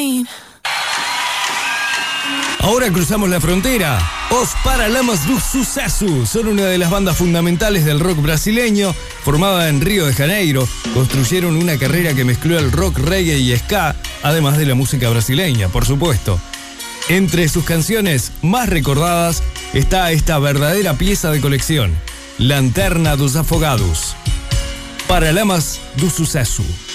pain. Ahora cruzamos la frontera. Os Paralamas do Sucesso son una de las bandas fundamentales del rock brasileño, formada en Río de Janeiro. Construyeron una carrera que mezcló el rock, reggae y ska, además de la música brasileña, por supuesto. Entre sus canciones más recordadas está esta verdadera pieza de colección, Lanterna dos Afogados. Paralamas do Sucesso.